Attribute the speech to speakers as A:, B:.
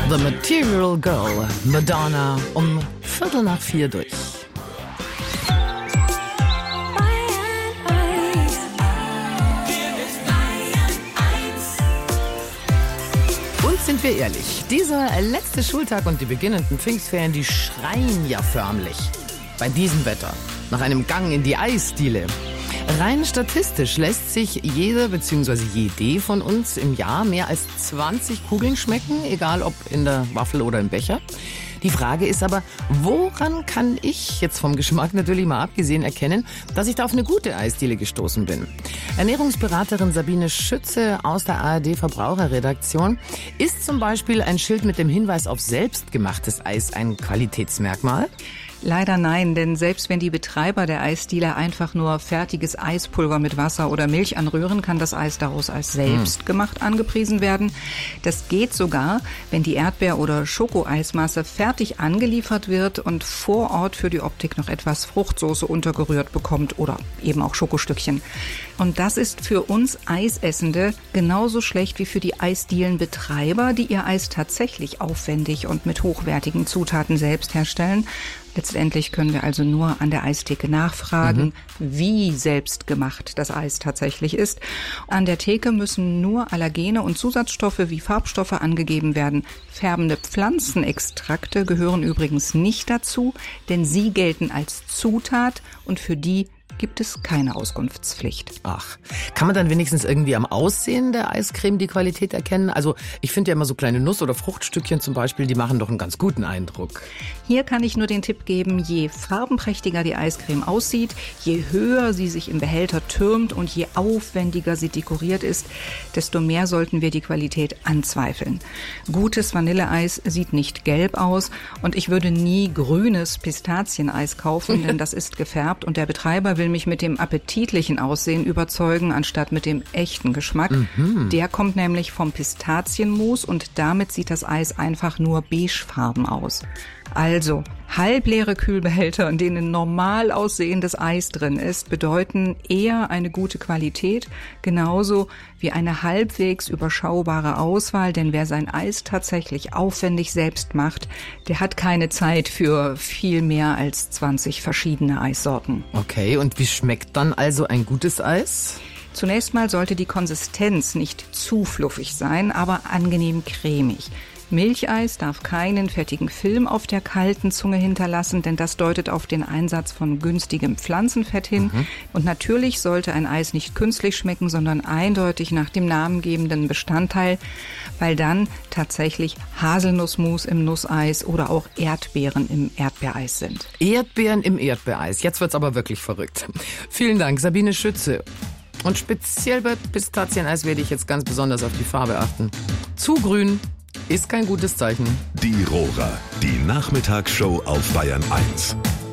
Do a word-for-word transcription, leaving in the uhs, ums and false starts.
A: The Material Girl, Madonna, um Viertel nach vier durch. Und sind wir ehrlich, dieser letzte Schultag und die beginnenden Pfingstferien, die schreien ja förmlich. Bei diesem Wetter, nach einem Gang in die Eisdiele. Rein statistisch lässt sich jeder bzw. jede von uns im Jahr mehr als zwanzig Kugeln schmecken, egal ob in der Waffel oder im Becher. Die Frage ist aber, woran kann ich, jetzt vom Geschmack natürlich mal abgesehen, erkennen, dass ich da auf eine gute Eisdiele gestoßen bin? Ernährungsberaterin Sabine Schütze aus der A R D-Verbraucherredaktion. Ist zum Beispiel ein Schild mit dem Hinweis auf selbstgemachtes Eis ein Qualitätsmerkmal?
B: Leider nein, denn selbst wenn die Betreiber der Eisdiele einfach nur fertiges Eispulver mit Wasser oder Milch anrühren, kann das Eis daraus als selbstgemacht angepriesen werden. Das geht sogar, wenn die Erdbeer- oder Schokoeismasse fertig angeliefert wird und vor Ort für die Optik noch etwas Fruchtsoße untergerührt bekommt oder eben auch Schokostückchen. Und das ist für uns Eisessende genauso schlecht wie für die Eisdielenbetreiber, die ihr Eis tatsächlich aufwendig und mit hochwertigen Zutaten selbst herstellen. Letztendlich können wir also nur an der Eistheke nachfragen, mhm. wie selbstgemacht das Eis tatsächlich ist. An der Theke müssen nur Allergene und Zusatzstoffe wie Farbstoffe angegeben werden. Färbende Pflanzenextrakte gehören übrigens nicht dazu, denn sie gelten als Zutat und für die gibt es keine Auskunftspflicht.
A: Ach, kann man dann wenigstens irgendwie am Aussehen der Eiscreme die Qualität erkennen? Also ich finde ja immer so kleine Nuss- oder Fruchtstückchen zum Beispiel, die machen doch einen ganz guten Eindruck.
B: Hier kann ich nur den Tipp geben, je farbenprächtiger die Eiscreme aussieht, je höher sie sich im Behälter türmt und je aufwendiger sie dekoriert ist, desto mehr sollten wir die Qualität anzweifeln. Gutes Vanilleeis sieht nicht gelb aus und ich würde nie grünes Pistazieneis kaufen, denn das ist gefärbt und der Betreiber will mich mit dem appetitlichen Aussehen überzeugen, anstatt mit dem echten Geschmack. Mhm. Der kommt nämlich vom Pistazienmus und damit sieht das Eis einfach nur beigefarben aus. Also, halbleere Kühlbehälter, in denen normal aussehendes Eis drin ist, bedeuten eher eine gute Qualität, genauso wie eine halbwegs überschaubare Auswahl, denn wer sein Eis tatsächlich aufwendig selbst macht, der hat keine Zeit für viel mehr als zwanzig verschiedene Eissorten.
A: Okay, und wie schmeckt dann also ein gutes Eis?
B: Zunächst mal sollte die Konsistenz nicht zu fluffig sein, aber angenehm cremig. Milcheis darf keinen fettigen Film auf der kalten Zunge hinterlassen, denn das deutet auf den Einsatz von günstigem Pflanzenfett hin. Mhm. Und natürlich sollte ein Eis nicht künstlich schmecken, sondern eindeutig nach dem namengebenden Bestandteil, weil dann tatsächlich Haselnussmus im Nusseis oder auch Erdbeeren im Erdbeereis sind.
A: Erdbeeren im Erdbeereis, jetzt wird's aber wirklich verrückt. Vielen Dank, Sabine Schütze. Und speziell bei Pistazieneis werde ich jetzt ganz besonders auf die Farbe achten. Zu grün ist kein gutes Zeichen.
C: Die Rohrer, die Nachmittagsshow auf Bayern eins.